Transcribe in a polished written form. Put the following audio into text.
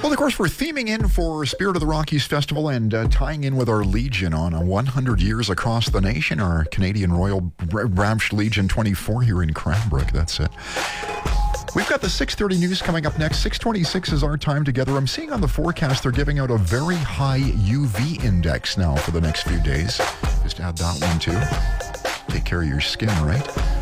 Well, of course, we're theming in for Spirit of the Rockies Festival and tying in with our Legion on 100 years across the nation, our Canadian Royal Branch Legion 24 here in Cranbrook. That's it. We've got the 6:30 news coming up next. 6:26 is our time together. I'm seeing on the forecast they're giving out a very high UV index now for the next few days. Just add that one too. Take care of your skin, right?